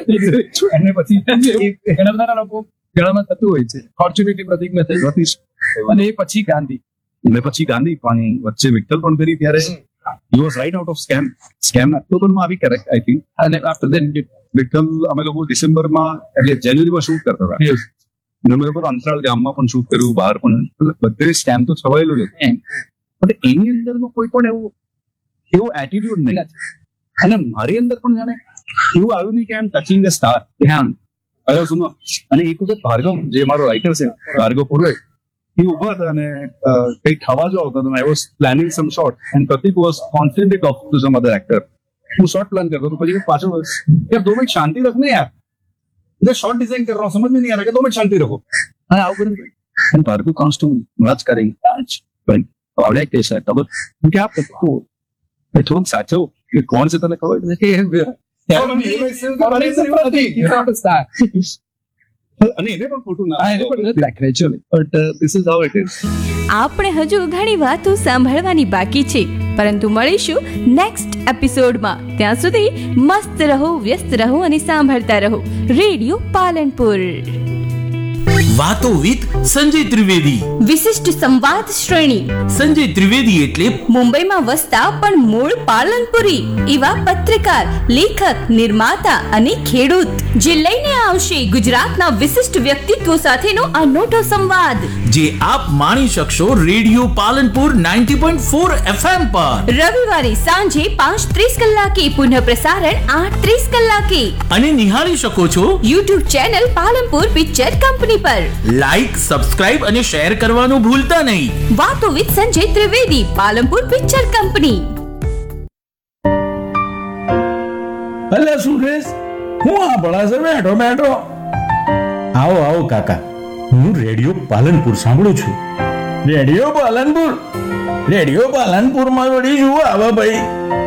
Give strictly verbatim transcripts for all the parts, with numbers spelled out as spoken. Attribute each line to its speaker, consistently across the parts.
Speaker 1: અને પછી ઘણા બધા લોકો ગળામાં થતું હોય છે ફોર્ચ્યુનેટલી પ્રતિક મેં થયું અને એ પછી ગાંધી
Speaker 2: અને પછી ગાંધી પણ વચ્ચે વિઠ્ઠલ પણ કરી ત્યારે he was right out of scam scam ઓક્ટોબરમાં આવી કરેક્ટ આઈ થિંક
Speaker 1: અને આફ્ટર ધેટ
Speaker 2: વિઠ્ઠલ અમે લોકો ડિસેમ્બરમાં એટલે જાન્યુઆરીમાં શૂટ કરતા હતા અને અમે લોકો અંતરાળ ગામમાં પણ શૂટ કર્યું બહાર પણ બધે સ્કેમ તો છવાયેલું જ હતું પણ એની અંદરનો કોઈ પણ એવું એવો એટીટ્યુડ નહીં અને મારી અંદર પણ જાણે એવું આવ્યું નહીં કે આઈ એમ ટચિંગ ધ સ્ટાર ધ્યાન અરે સુનો અને એક વખત ભાર્ગવ જે મારો રાઇટર છે ભાર્ગવ પુરોહિત એ ઉભા હતા અને કઈક થવા જો આવતા I was planning sum shot and Pratik was concentrated talk to sum other actor હું शॉट प्लान करता हूँ પછી पांचों वर्ष यार दो मिनट शांति रखने यार इधर शॉट डिजाइन कर रहा हूँ समझ में नहीं आ रहा कि दो मिनट शांति रखो हाँ आओ करें and Bhargava comes too much करेंगे आज बन आवड़े कैसा है तब क्या आप को मैं थोड़ा साचो ये कौन से तने खबर है यार मैं ये मैं से प्रति यू नॉट अ स्टार અને એને પણ ખોટું ના એને પણ like naturally but this is how it is.
Speaker 3: આપણે હજુ ઘણી વાતો સાંભળવાની બાકી છે, પરંતુ મળીશું નેક્સ્ટ એપિસોડમાં. ત્યાં સુધી મસ્ત રહો, વ્યસ્ત રહો અને સાંભળતા રહો રેડિયો પાલનપુર.
Speaker 4: વાતો વિથ સંજય ત્રિવેદી.
Speaker 3: વિશિષ્ટ સંવાદ શ્રેણી.
Speaker 4: સંજય ત્રિવેદી એટલે
Speaker 3: મુંબઈમાં વસતા પણ મૂળ પાલનપુરી એવા પત્રકાર, લેખક, નિર્માતા અને ખેડૂત, જે લઈને આવશે ગુજરાતના વિશિષ્ટ વ્યક્તિત્વો સાથેનો અનોખો સંવાદ,
Speaker 4: જે આપ માણી શકશો radio Palanpur ninety point four FM પર.
Speaker 3: રવિવારે સાંજે પાંચ ત્રીસ કલાકે, પુનઃ પ્રસારણ આઠ ત્રીસ કલાકે.
Speaker 4: અને નિહાળી શકો છો
Speaker 3: YouTube channel Palanpur picture company પર.
Speaker 4: લાઈક, સબસ્ક્રાઇબ અને શેર કરવાનું ભૂલતા નહીં.
Speaker 3: વાતો with Sanjay Trivedi, Palanpur picture company.
Speaker 5: અલે સુરેશ, હું આ ભળા છે બેઠો બેઠો. આવો આવો કાકા, હું રેડિયો પાલનપુર સાંભળું છું. રેડિયો પાલનપુર રેડિયો પાલનપુરમાં વળી શું આવે ભાઈ?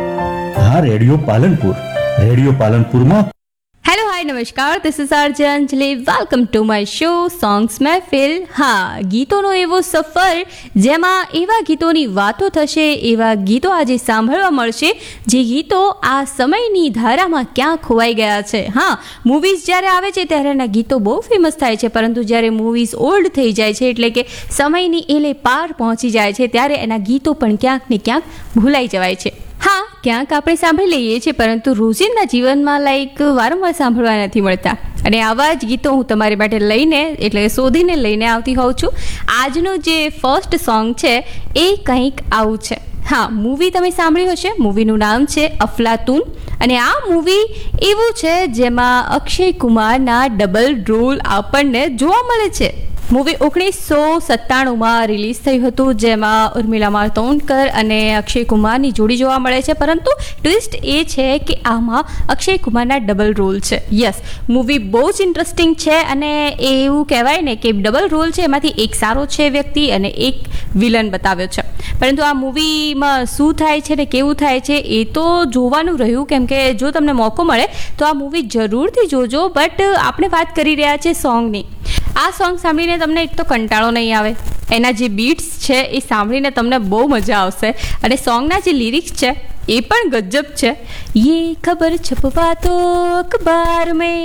Speaker 5: હા, રેડિયો પાલનપુર. રેડિયો પાલનપુરમાં
Speaker 3: હેલો, હાય, નમસ્કાર. This is RJ Anjali. Welcome to my show songs મહેફિલ. હા, ગીતોનો એવો સફર જેમાં એવા ગીતોની વાતો થશે, એવા ગીતો આજે સાંભળવા મળશે જે ગીતો આ સમયની ધારામાં ક્યાં ખોવાઈ ગયા છે. હા, મૂવીઝ જ્યારે આવે છે ત્યારે એના ગીતો બહુ ફેમસ થાય છે, પરંતુ જ્યારે મૂવીઝ ઓલ્ડ થઈ જાય છે, એટલે કે સમયની એલે પાર પહોંચી જાય છે, ત્યારે એના ગીતો પણ ક્યાંક ને ક્યાંક ભૂલાઈ જવાય છે. હા, ક્યાંક આપણે સાંભળી લઈએ છીએ, પરંતુ રોજિંદા જીવનમાં લાઈક વારંવાર સાંભળવા નથી મળતા. અને આવા જ ગીતો હું તમારી માટે લઈને, એટલે શોધીને લઈને આવતી હોઉં છું. આજનું જે ફર્સ્ટ સોંગ છે એ કંઈક આવું છે. હા, મૂવી તમે સાંભળ્યું હશે. મૂવીનું નામ છે અફલાતુન. અને આ મૂવી એવું છે જેમાં અક્ષય કુમારના ડબલ રોલ આપણને જોવા મળે છે. મૂવી ઓગણીસો સત્તાણુંમાં રિલીઝ થયું હતું, જેમાં ઉર્મિલા માતોંડકર અને અક્ષય કુમારની જોડી જોવા મળે છે. પરંતુ ટ્વિસ્ટ એ છે કે આમાં અક્ષય કુમારના ડબલ રોલ છે. યસ, મૂવી બહુ જ ઇન્ટરેસ્ટિંગ છે. અને એવું કહેવાય ને કે ડબલ રોલ છે, એમાંથી એક સારો છે વ્યક્તિ અને એક વિલન બતાવ્યો છે. પરંતુ આ મૂવીમાં શું થાય છે ને કેવું થાય છે એ તો જોવાનું રહ્યું, કેમ કે જો તમને મોકો મળે તો આ મૂવી જરૂરથી જોજો. બટ આપણે વાત કરી રહ્યા છીએ સોંગની. આ સોંગ સાંભળીને તમને એક તો કંટાળો નહીં આવે, એના જે બીટ્સ છે એ સાંભળીને તમને બહુ મજા આવશે. અને સોંગના જે લિરિક્સ છે એ પણ ગજબ છે. યે ખબર છપવા તો અખબાર મેં,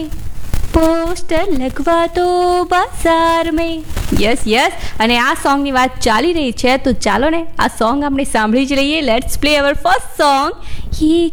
Speaker 3: પોસ્ટર લગવા તો બાજાર મેં. યસ યસ અને આ સોંગની વાત ચાલી રહી છે, તો ચાલો ને આ સોંગ આપણે સાંભળી જ લઈએ. Let's play hour first song. યે